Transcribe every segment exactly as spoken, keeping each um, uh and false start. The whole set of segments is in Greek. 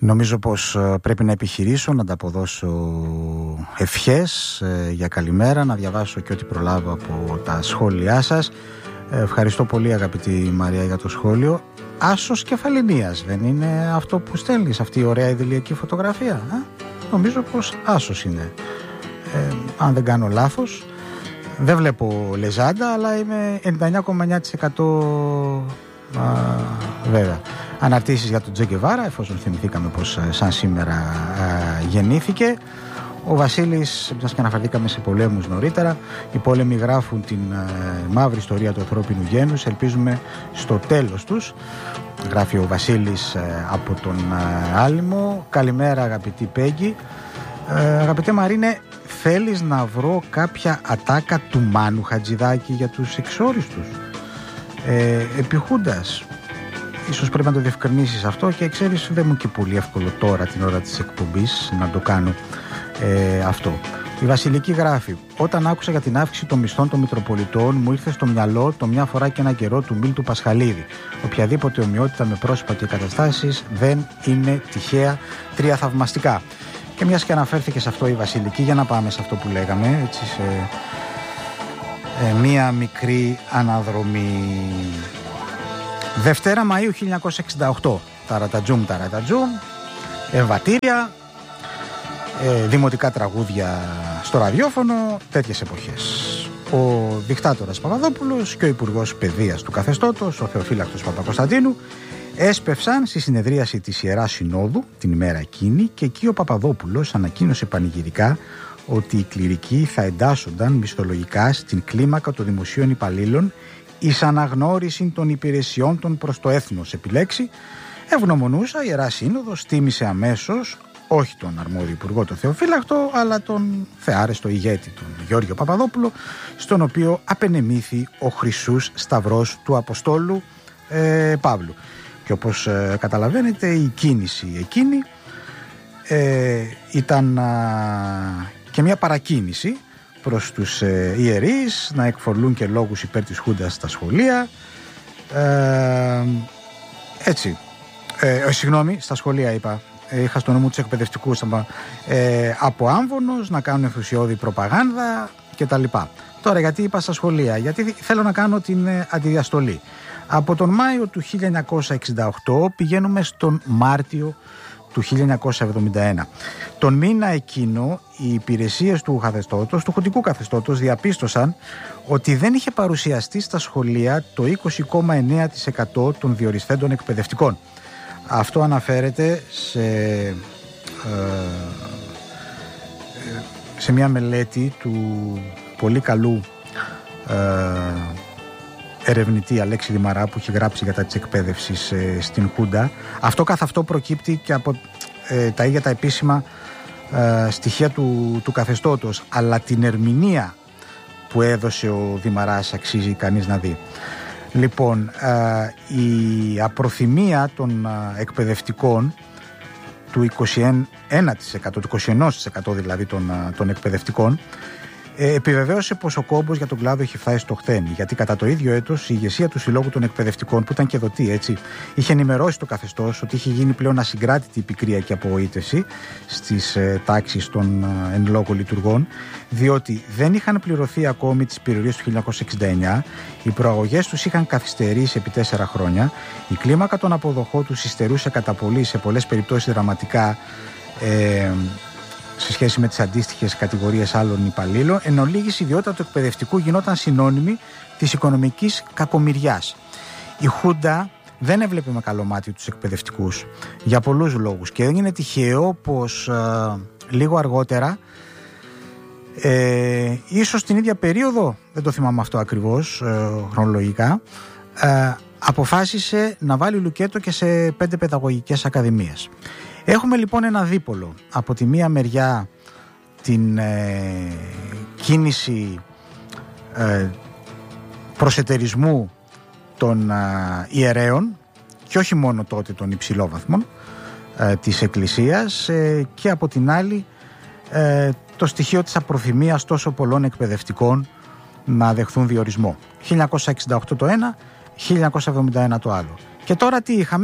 Νομίζω πως πρέπει να επιχειρήσω να ανταποδώσω ευχές ε, για καλημέρα, να διαβάσω και ό,τι προλάβω από τα σχόλιά σας. Ε, ευχαριστώ πολύ αγαπητή Μαρία για το σχόλιο. Άσος κεφαληνίας, δεν είναι αυτό που στέλνεις, αυτή η ωραία ιδηλιακή φωτογραφία? Ε? Νομίζω πως άσος είναι, ε, αν δεν κάνω λάθος. Δεν βλέπω λεζάντα, αλλά είμαι ενενήντα εννιά κόμμα εννιά τοις εκατό α, βέβαια. Αναρτήσεις για τον Τζε Γκεβάρα, εφόσον θυμηθήκαμε πως σαν σήμερα α, γεννήθηκε. Ο Βασίλης, μιας και αναφερθήκαμε σε πολέμους νωρίτερα, οι πόλεμοι γράφουν την α, μαύρη ιστορία του ανθρώπινου γένους, ελπίζουμε στο τέλος τους. Γράφει ο Βασίλης α, από τον α, Άλυμο. Καλημέρα αγαπητή Πέγγι. Ε, αγαπητέ Μαρίνε, θέλεις να βρω κάποια ατάκα του Μάνου Χατζηδάκη για τους εξόριστους? Ε, επιχούντας, ίσως πρέπει να το διευκρινίσεις αυτό, και ξέρεις δεν μου και πολύ εύκολο τώρα την ώρα της εκπομπής να το κάνω ε, αυτό. Η Βασιλική γράφει: όταν άκουσα για την αύξηση των μισθών των Μητροπολιτών, μου ήρθε στο μυαλό το μια φορά και ένα καιρό του Μίλτου Πασχαλίδη. Οποιαδήποτε ομοιότητα με πρόσωπα και καταστάσεις δεν είναι τυχαία, τρία θαυμαστικά. Και μιας και αναφέρθηκε σε αυτό η Βασιλική, για να πάμε σε αυτό που λέγαμε, έτσι, σε ε, μία μικρή αναδρομή. Δευτέρα Μαΐου χίλια εννιακόσια εξήντα οκτώ. Ταρατατζούμ, ταρατατζούμ, εμβατήρια, ε, δημοτικά τραγούδια στο ραδιόφωνο, τέτοιες εποχές. Ο δικτάτορας Παπαδόπουλος και ο Υπουργός Παιδείας του καθεστώτος, ο Θεοφύλακτος Παπακοσταντίνου, έσπευσαν στη συνεδρίαση της Ιεράς Συνόδου την ημέρα εκείνη, και εκεί ο Παπαδόπουλος ανακοίνωσε πανηγυρικά ότι οι κληρικοί θα εντάσσονταν μισθολογικά στην κλίμακα των δημοσίων υπαλλήλων εις αναγνώριση των υπηρεσιών των προς το έθνος επιλέξει. Ευγνωμονούσα η Ιερά Σύνοδος τίμησε αμέσως όχι τον αρμόδιο υπουργό, τον Θεοφύλακτο, αλλά τον θεάρεστο ηγέτη, τον Γιώργιο Παπαδόπουλο, στον οποίο απενεμήθη ο χρυσούς σταυρός του Αποστόλου ε, Παύλου. Και όπως ε, καταλαβαίνετε, η κίνηση εκείνη ε, ήταν α, και μια παρακίνηση προς τους ε, ιερείς να εκφορλούν και λόγους υπέρ της Χούντας στα σχολεία. Ε, έτσι, ε, συγγνώμη, στα σχολεία είπα, ε, είχα στο νου μου τους εκπαιδευτικούς, ε, από άμβονος, να κάνουν ενθουσιώδη προπαγάνδα κτλ. Τώρα γιατί είπα στα σχολεία? Γιατί θέλω να κάνω την ε, αντιδιαστολή. Από τον Μάιο του χίλια εννιακόσια εξήντα οκτώ πηγαίνουμε στον Μάρτιο του χίλια εννιακόσια εβδομήντα ένα. Τον μήνα εκείνο οι υπηρεσίες του καθεστώτος, του χουντικού καθεστώτος, διαπίστωσαν ότι δεν είχε παρουσιαστεί στα σχολεία το είκοσι κόμμα εννέα τοις εκατό των διοριστέντων εκπαιδευτικών. Αυτό αναφέρεται σε, ε, σε μια μελέτη του πολύ καλού ε, ερευνητή Αλέξη Δημαρά, που έχει γράψει για τα της εκπαίδευσης ε, στην Χούντα. Αυτό καθ' αυτό προκύπτει και από ε, τα ίδια τα επίσημα ε, στοιχεία του, του καθεστώτος, αλλά την ερμηνεία που έδωσε ο Δημαράς αξίζει κανείς να δει. Λοιπόν, ε, η απροθυμία των ε, εκπαιδευτικών του είκοσι ένα τοις εκατό, του είκοσι ένα τοις εκατό δηλαδή των, ε, των εκπαιδευτικών, Ε, επιβεβαίωσε πως ο κόμπος για τον κλάδο έχει φτάσει στο χθένι. Γιατί κατά το ίδιο έτος η ηγεσία του Συλλόγου των Εκπαιδευτικών, που ήταν και δοτή, έτσι, είχε ενημερώσει το καθεστώς ότι είχε γίνει πλέον ασυγκράτητη η πικρία και απογοήτευση στις ε, τάξεις των ε, εν λόγω λειτουργών, διότι δεν είχαν πληρωθεί ακόμη τις περιορίες του χίλια εννιακόσια εξήντα εννιά, οι προαγωγές τους είχαν καθυστερήσει επί τέσσερα χρόνια, η κλίμακα των αποδοχών τους υστερούσε κατά πολύ, σε πολλές περιπτώσεις δραματικά, ε, σε σχέση με τις αντίστοιχες κατηγορίες άλλων υπαλλήλων, εν ολίγης η ιδιότητα του εκπαιδευτικού γινόταν συνώνυμη της οικονομικής κακομοιριάς. Η Χούντα δεν έβλεπε με καλό μάτι τους εκπαιδευτικούς για πολλούς λόγους, και δεν είναι τυχαίο πως ε, λίγο αργότερα, ε, ίσως την ίδια περίοδο, δεν το θυμάμαι αυτό ακριβώς ε, χρονολογικά, ε, αποφάσισε να βάλει λουκέτο και σε πέντε παιδαγωγικές ακαδημίες. Έχουμε λοιπόν ένα δίπολο. Από τη μία μεριά την ε, κίνηση ε, προσετερισμού των ε, ιερέων, και όχι μόνο τότε των υψηλόβαθμων ε, της Εκκλησίας, ε, και από την άλλη ε, το στοιχείο της απροθυμίας τόσο πολλών εκπαιδευτικών να δεχθούν διορισμό. χίλια εννιακόσια εξήντα οκτώ το ένα, χίλια εννιακόσια εβδομήντα ένα το άλλο. Και τώρα τι είχαμε?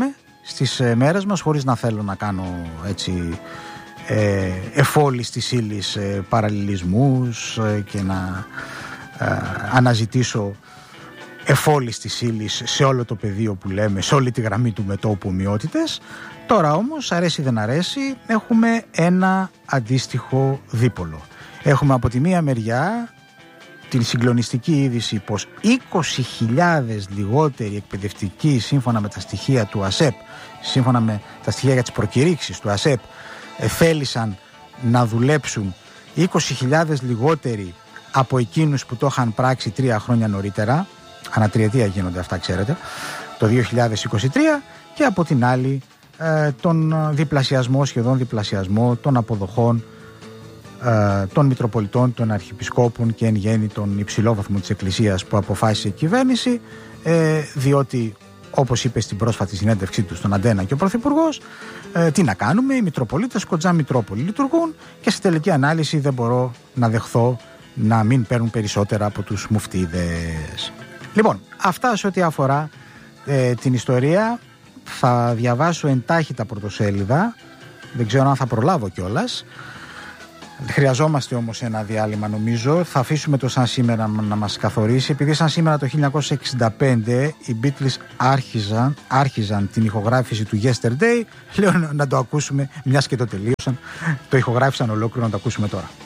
στις μέρες μας, χωρίς να θέλω να κάνω έτσι ε, εφόλης της ύλης ε, παραλληλισμούς ε, και να ε, αναζητήσω εφόλης της ύλης σε όλο το πεδίο που λέμε, σε όλη τη γραμμή του μετώπου ομοιότητες. Τώρα όμως, αρέσει δεν αρέσει, έχουμε ένα αντίστοιχο δίπολο. Έχουμε από τη μία μεριά την συγκλονιστική είδηση πως είκοσι χιλιάδες λιγότεροι εκπαιδευτικοί, σύμφωνα με τα στοιχεία του ΑΣΕΠ, σύμφωνα με τα στοιχεία για τις προκηρύξεις του ΑΣΕΠ, θέλησαν να δουλέψουν είκοσι χιλιάδες λιγότεροι από εκείνους που το είχαν πράξει τρία χρόνια νωρίτερα. Ανατριετία γίνονται αυτά, ξέρετε, το δύο χιλιάδες είκοσι τρία, και από την άλλη ε, τον διπλασιασμό, σχεδόν διπλασιασμό των αποδοχών ε, των Μητροπολιτών, των Αρχιεπισκόπων και εν γέννη τον υψηλόβαθμο της Εκκλησίας που αποφάσισε η κυβέρνηση, ε, διότι, όπως είπε στην πρόσφατη συνέντευξή του στον Αντένα και ο Πρωθυπουργός, ε, τι να κάνουμε, οι Μητροπολίτες κοντζά Μητρόπολη λειτουργούν και στη τελική ανάλυση δεν μπορώ να δεχθώ να μην παίρνουν περισσότερα από τους μουφτίδες. Λοιπόν, αυτά σε ό,τι αφορά ε, την ιστορία. Θα διαβάσω εντάχει τα πρωτοσέλιδα, δεν ξέρω αν θα προλάβω κιόλας. Χρειαζόμαστε όμως ένα διάλειμμα, νομίζω. Θα αφήσουμε το σαν σήμερα να μας καθορίσει, επειδή σαν σήμερα το χίλια εννιακόσια εξήντα πέντε οι Beatles άρχιζαν, άρχιζαν την ηχογράφηση του Yesterday. Λέω να το ακούσουμε, μιας και το τελείωσαν, το ηχογράφησαν ολόκληρο, να το ακούσουμε τώρα.